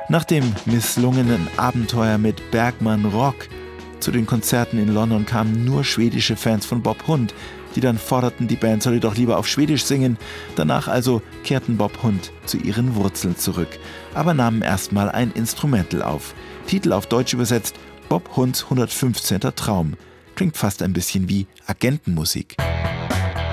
Nach dem misslungenen Abenteuer mit Bergman Rock zu den Konzerten in London kamen nur schwedische Fans von Bob Hund, die dann forderten, die Band solle doch lieber auf Schwedisch singen. Danach also kehrten Bob Hund zu ihren Wurzeln zurück, aber nahmen erstmal ein Instrumental auf. Titel auf Deutsch übersetzt: Bob Hunds 115. Traum. Klingt fast ein bisschen wie Agentenmusik.